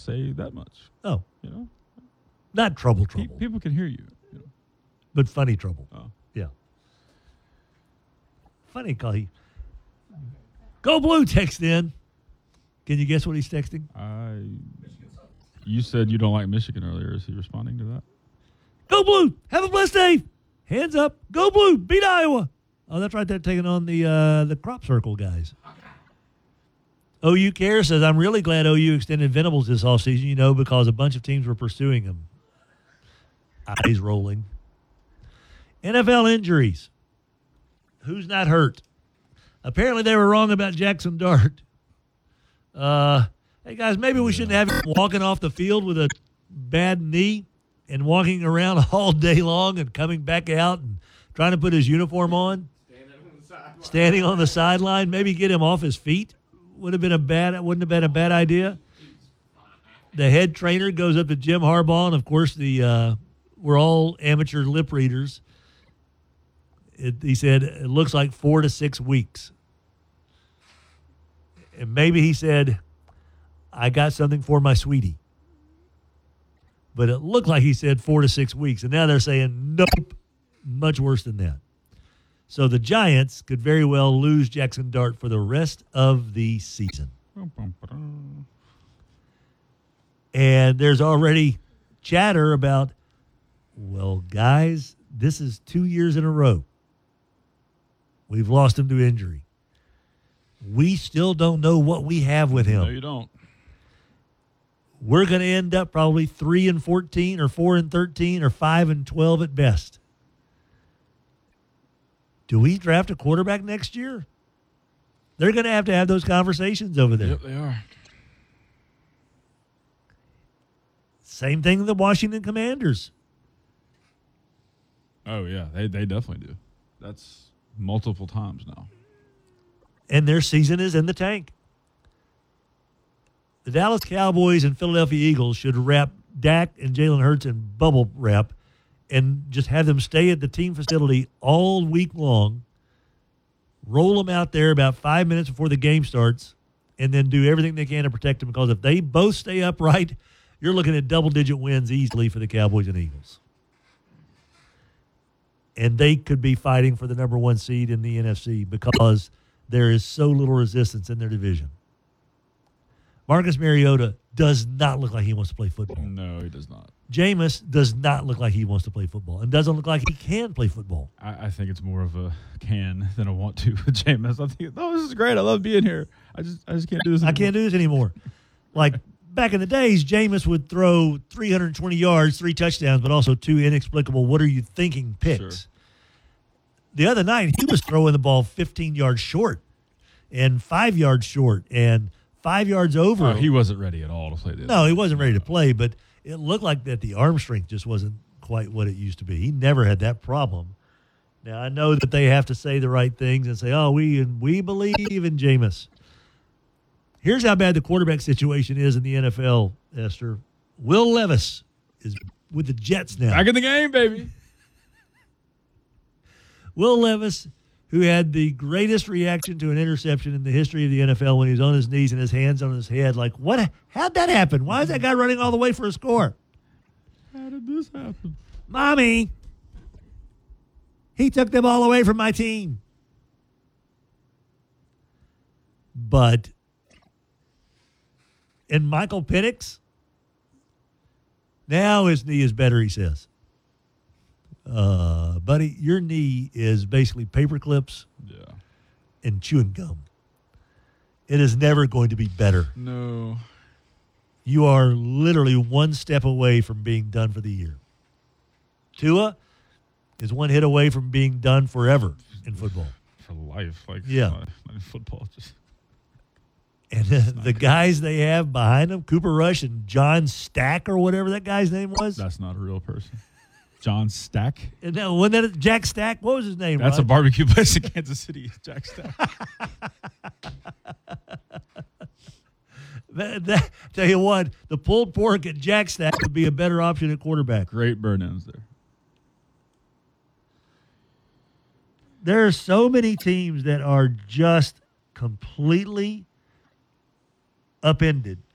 say that much. Oh, You know, not trouble, people can hear you. You know? but funny trouble. Oh. Yeah. Funny call. Go Blue text in. Can you guess what he's texting? You said you don't like Michigan earlier. Is he responding to that? Go Blue. Have a blessed day. Hands up. Go Blue. Beat Iowa. Oh, that's right. They're taking on the Crop Circle guys. OU Care says, I'm really glad OU extended Venables this offseason, because a bunch of teams were pursuing him. Eyes rolling. NFL injuries. Who's not hurt? Apparently they were wrong about Jackson Dart. Hey, guys, maybe we shouldn't have him walking off the field with a bad knee and walking around all day long and coming back out and trying to put his uniform on. Standing on the sideline. Maybe get him off his feet. Wouldn't have been a bad idea. The head trainer goes up to Jim Harbaugh, and of course we're all amateur lip readers. He said it looks like 4 to 6 weeks. And maybe he said, I got something for my sweetie. But it looked like he said 4 to 6 weeks. And now they're saying, nope, much worse than that. So the Giants could very well lose Jackson Dart for the rest of the season. And there's already chatter about, well, guys, this is 2 years in a row. We've lost him to injury. We still don't know what we have with him. No, you don't. We're going to end up probably 3-14 or 4-13 or 5-12 at best. Do we draft a quarterback next year? They're going to have those conversations over there. Yep, they are. Same thing with the Washington Commanders. Oh, yeah, they definitely do. That's multiple times now. And their season is in the tank. The Dallas Cowboys and Philadelphia Eagles should wrap Dak and Jalen Hurts in bubble wrap and just have them stay at the team facility all week long, roll them out there about 5 minutes before the game starts, and then do everything they can to protect them, because if they both stay upright, you're looking at double-digit wins easily for the Cowboys and Eagles. And they could be fighting for the number 1 seed in the NFC because there is so little resistance in their division. Marcus Mariota does not look like he wants to play football. No, he does not. Jameis does not look like he wants to play football and doesn't look like he can play football. I think it's more of a can than a want to with Jameis. I think, this is great. I love being here. I just can't do this anymore. I can't do this anymore. Like back in the days, Jameis would throw 320 yards, 3 touchdowns, but also 2 inexplicable what are you thinking picks. Sure. The other night, he was throwing the ball 15 yards short and 5 yards short and 5 yards over. He wasn't ready at all to play this. No, he wasn't ready to play, but it looked like that the arm strength just wasn't quite what it used to be. He never had that problem. Now, I know that they have to say the right things and say, we believe in Jameis. Here's how bad the quarterback situation is in the NFL, Esther. Will Levis is with the Jets now. Back in the game, baby. Will Levis, who had the greatest reaction to an interception in the history of the NFL when he was on his knees and his hands on his head, like, what? How'd that happen? Why is that guy running all the way for a score? How did this happen? Mommy, he took them all away from my team. But, and Michael Penix, now his knee is better, he says. Buddy, your knee is basically paper clips and chewing gum. It is never going to be better. No. You are literally one step away from being done for the year. Tua is one hit away from being done forever in football. For life. Yeah. Not in football. And the guys they have behind them, Cooper Rush and John Stack or whatever that guy's name was. That's not a real person. John Stack? No, wasn't that Jack Stack? What was his name? That's Rod? a barbecue place in Kansas City, Jack Stack. Tell you what, the pulled pork at Jack Stack would be a better option at quarterback. Great burn-ins there. There are so many teams that are just completely upended